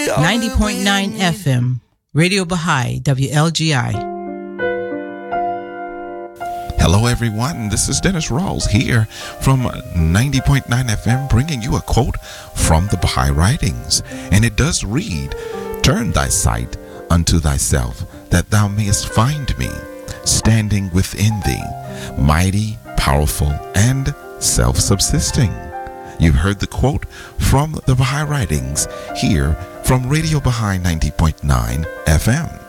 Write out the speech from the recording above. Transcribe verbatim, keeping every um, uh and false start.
ninety point nine F M, Radio Baha'i, W L G I. Hello, everyone. This is Dennis Rawls here from ninety point nine F M, bringing you a quote from the Baha'i Writings. And it does read, "Turn thy sight unto thyself, that thou mayest find me, standing within thee, mighty, powerful, and self-subsisting." You've heard the quote from the Baha'i Writings here from Radio Baha'i ninety point nine F M.